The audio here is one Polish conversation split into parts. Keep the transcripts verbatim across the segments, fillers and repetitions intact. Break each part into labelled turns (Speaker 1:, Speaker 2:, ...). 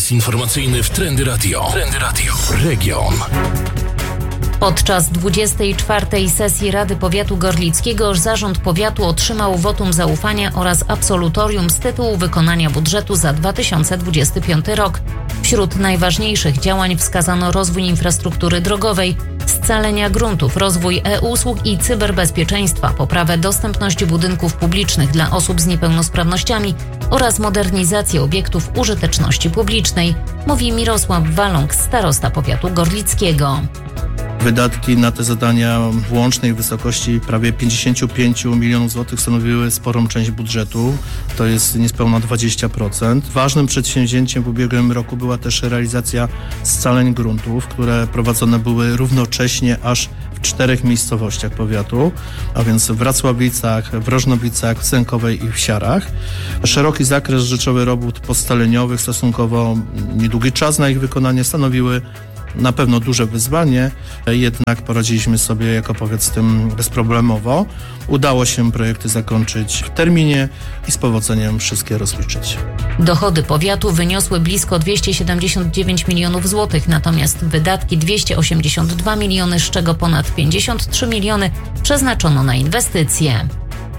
Speaker 1: Czas informacyjny w Trendy Radio. Trendy Radio. Region.
Speaker 2: Podczas dwudziestej czwartej sesji Rady Powiatu Gorlickiego Zarząd Powiatu otrzymał wotum zaufania oraz absolutorium z tytułu wykonania budżetu za dwa tysiące dwudziesty piąty rok. Wśród najważniejszych działań wskazano rozwój infrastruktury drogowej, scalenia gruntów, rozwój e-usług i cyberbezpieczeństwa, poprawę dostępności budynków publicznych dla osób z niepełnosprawnościami oraz modernizację obiektów użyteczności publicznej, mówi Mirosław Waląg, starosta powiatu gorlickiego.
Speaker 3: Wydatki na te zadania w łącznej wysokości prawie pięćdziesiąt pięć milionów złotych stanowiły sporą część budżetu, to jest niespełna dwadzieścia procent. Ważnym przedsięwzięciem w ubiegłym roku była też realizacja scaleń gruntów, które prowadzone były równocześnie aż w czterech miejscowościach powiatu, a więc w Racławicach, w Rożnowicach, w Sękowej i w Siarach. Szeroki zakres rzeczowy robót postaleniowych, stosunkowo niedługi czas na ich wykonanie stanowiły na pewno duże wyzwanie, jednak poradziliśmy sobie jako powiat z tym bezproblemowo. Udało się projekty zakończyć w terminie i z powodzeniem wszystkie rozliczyć.
Speaker 2: Dochody powiatu wyniosły blisko dwieście siedemdziesiąt dziewięć milionów złotych, natomiast wydatki dwieście osiemdziesiąt dwa miliony, z czego ponad pięćdziesiąt trzy miliony przeznaczono na inwestycje.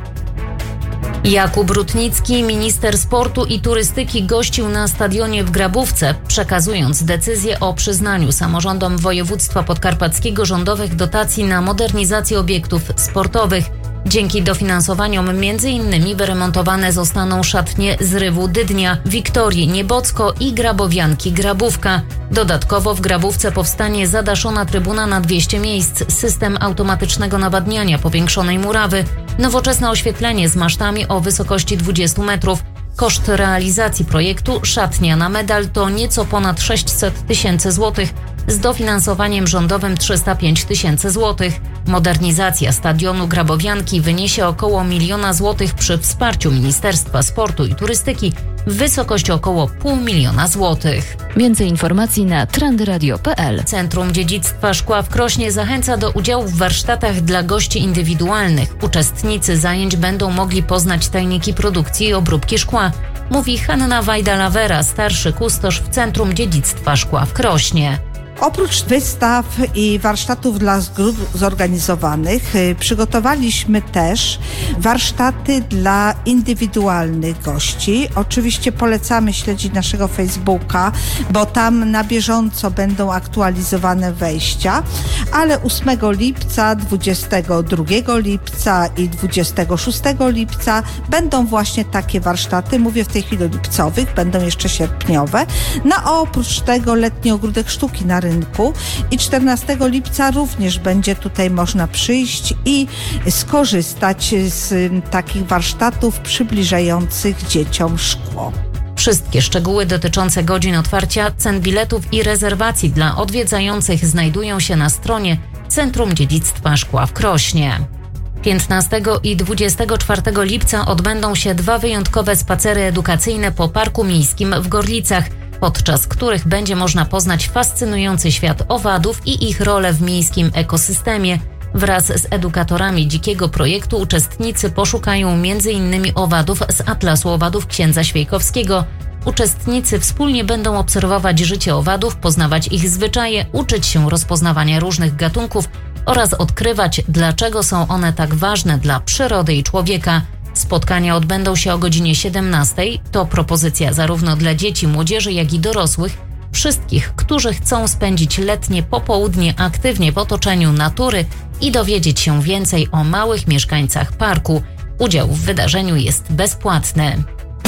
Speaker 2: Jakub Rutnicki, minister sportu i turystyki, gościł na stadionie w Grabówce, przekazując decyzję o przyznaniu samorządom województwa podkarpackiego rządowych dotacji na modernizację obiektów sportowych. Dzięki dofinansowaniom między innymi wyremontowane zostaną szatnie Zrywu Dydnia, Wiktorii Niebocko i Grabowianki Grabówka. Dodatkowo w Grabówce powstanie zadaszona trybuna na dwieście miejsc, system automatycznego nawadniania powiększonej murawy, nowoczesne oświetlenie z masztami o wysokości dwudziestu metrów. Koszt realizacji projektu szatnia na medal to nieco ponad sześćset tysięcy złotych, z dofinansowaniem rządowym trzysta pięć tysięcy złotych. Modernizacja stadionu Grabowianki wyniesie około miliona złotych przy wsparciu Ministerstwa Sportu i Turystyki w wysokości około pół miliona złotych.
Speaker 4: Więcej informacji na trendyradio kropka p l.
Speaker 2: Centrum Dziedzictwa Szkła w Krośnie zachęca do udziału w warsztatach dla gości indywidualnych. Uczestnicy zajęć będą mogli poznać tajniki produkcji i obróbki szkła, mówi Hanna Wajda-Lawera, starszy kustosz w Centrum Dziedzictwa Szkła w Krośnie.
Speaker 5: Oprócz wystaw i warsztatów dla grup zorganizowanych przygotowaliśmy też warsztaty dla indywidualnych gości. Oczywiście polecamy śledzić naszego Facebooka, bo tam na bieżąco będą aktualizowane wejścia, ale ósmego lipca, dwudziestego drugiego lipca i dwudziestego szóstego lipca będą właśnie takie warsztaty. Mówię w tej chwili o lipcowych, będą jeszcze sierpniowe. No a oprócz tego letni ogródek sztuki na rynku i czternastego lipca również będzie tutaj można przyjść i skorzystać z takich warsztatów przybliżających dzieciom szkło.
Speaker 2: Wszystkie szczegóły dotyczące godzin otwarcia, cen biletów i rezerwacji dla odwiedzających znajdują się na stronie Centrum Dziedzictwa Szkła w Krośnie. piętnastego i dwudziestego czwartego lipca odbędą się dwa wyjątkowe spacery edukacyjne po Parku Miejskim w Gorlicach, podczas których będzie można poznać fascynujący świat owadów i ich rolę w miejskim ekosystemie. Wraz z edukatorami Dzikiego Projektu uczestnicy poszukają między innymi owadów z Atlasu Owadów księdza Świejkowskiego. Uczestnicy wspólnie będą obserwować życie owadów, poznawać ich zwyczaje, uczyć się rozpoznawania różnych gatunków oraz odkrywać, dlaczego są one tak ważne dla przyrody i człowieka. Spotkania odbędą się o godzinie siedemnastej. To propozycja zarówno dla dzieci, młodzieży, jak i dorosłych, wszystkich, którzy chcą spędzić letnie popołudnie aktywnie w otoczeniu natury i dowiedzieć się więcej o małych mieszkańcach parku. Udział w wydarzeniu jest bezpłatny.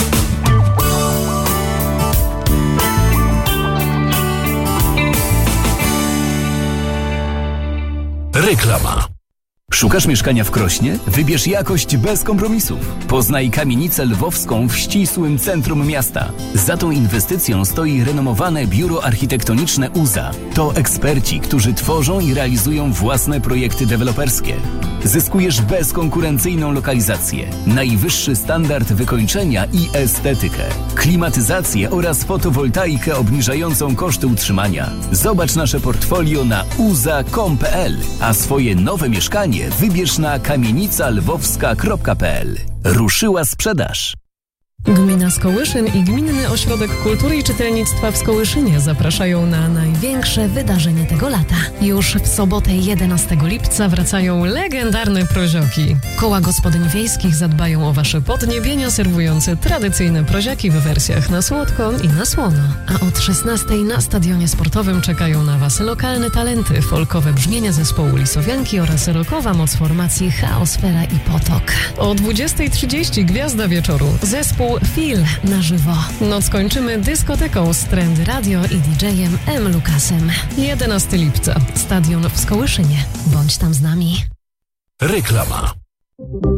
Speaker 1: Reklama.
Speaker 6: Szukasz mieszkania w Krośnie? Wybierz jakość bez kompromisów. Poznaj kamienicę lwowską w ścisłym centrum miasta. Za tą inwestycją stoi renomowane biuro architektoniczne U Z A. To eksperci, którzy tworzą i realizują własne projekty deweloperskie. Zyskujesz bezkonkurencyjną lokalizację, najwyższy standard wykończenia i estetykę, klimatyzację oraz fotowoltaikę obniżającą koszty utrzymania. Zobacz nasze portfolio na u z a kropka com kropka p l, a swoje nowe mieszkanie wybierz na kamienica lwowska kropka p l. Ruszyła sprzedaż.
Speaker 7: Gmina Skołyszyn i Gminny Ośrodek Kultury i Czytelnictwa w Skołyszynie zapraszają na największe wydarzenie tego lata. Już w sobotę jedenastego lipca wracają legendarne prozioki. Koła gospodyń wiejskich zadbają o wasze podniebienia, serwujące tradycyjne proziaki w wersjach na słodko i na słono. A od szesnastej na stadionie sportowym czekają na was lokalne talenty, folkowe brzmienia zespołu Lisowianki oraz rockowa moc formacji Chaosfera i Potok. O dwudziestej trzydzieści gwiazda wieczoru. Zespół Feel na żywo. Noc kończymy dyskoteką z Trendy Radio i didżejem M. Lukasem. jedenastego lipca. Stadion w Skołyszynie. Bądź tam z nami.
Speaker 1: Reklama.